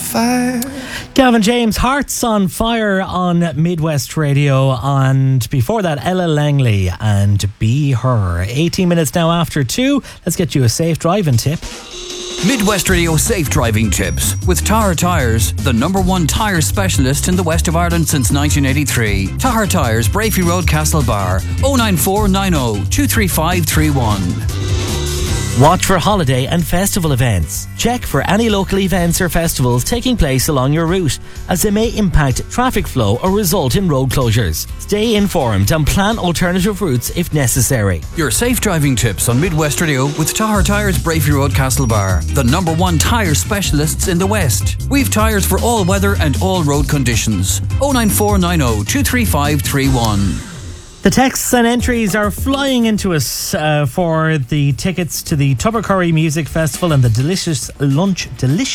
fire. Gavin James, Hearts on Fire on Midwest Radio. And before that, Ella Langley and Be Her. 18 minutes now after 2. Let's get you a safe driving tip. Midwest Radio Safe Driving Tips with Tahar Tyres, the #1 tyre specialist in the west of Ireland since 1983. Tahar Tyres, Brafey Road, Castlebar, 09490 23531. Watch for holiday and festival events. Check for any local events or festivals taking place along your route, as they may impact traffic flow or result in road closures. Stay informed and plan alternative routes if necessary. Your safe driving tips on Midwest Radio with Tahar Tyres, Brafey Road, Castlebar, the #1 tyre specialists in the West. We've tyres for all weather and all road conditions. 09490 23531. The texts and entries are flying into us for the tickets to the Tubbercurry Music Festival and the delicious lunch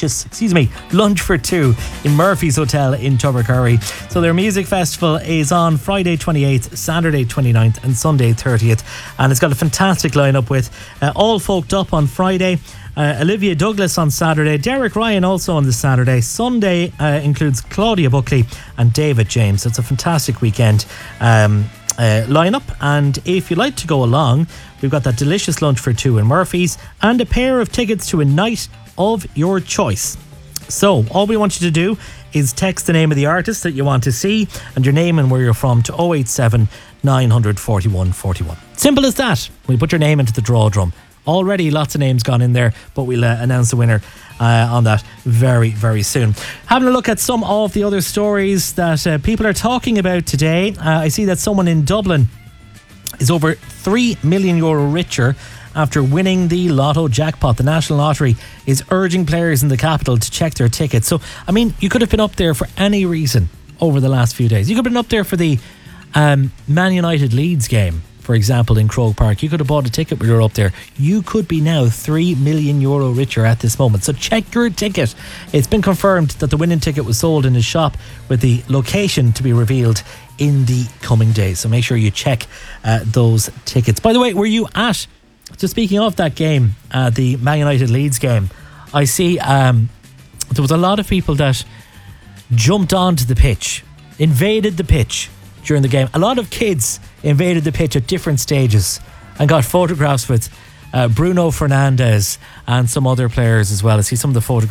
for two in Murphy's Hotel in Tubbercurry. So their music festival is on Friday 28th, Saturday 29th and Sunday 30th, and it's got a fantastic lineup with All Folked Up on Friday, Olivia Douglas on Saturday, Derek Ryan also on the Saturday. Sunday includes Claudia Buckley and David James. It's a fantastic weekend lineup, and if you'd like to go along, we've got that delicious lunch for two in Murphy's and a pair of tickets to a night of your choice. So all we want you to do is text the name of the artist that you want to see and your name and where you're from to 087 900 41 41. Simple as that. We'll put your name into the draw drum. Already lots of names gone in there, but we'll announce the winner on that very, very soon. Having a look at some of the other stories that people are talking about today. I see that someone in Dublin is over €3 million richer after winning the Lotto jackpot. The National Lottery is urging players in the capital to check their tickets. So, I mean, you could have been up there for any reason over the last few days. You could have been up there for the Man United Leeds game, for example, in Croke Park. You could have bought a ticket when you were up there. You could be now €3 million richer at this moment. So check your ticket. It's been confirmed that the winning ticket was sold in a shop, with the location to be revealed in the coming days. So make sure you check those tickets. By the way, were you at, just speaking of that game, the Man United Leeds game, I see there was a lot of people that jumped onto the pitch, invaded the pitch during the game. A lot of kids invaded the pitch at different stages and got photographs with Bruno Fernandes and some other players as well. I see some of the photographs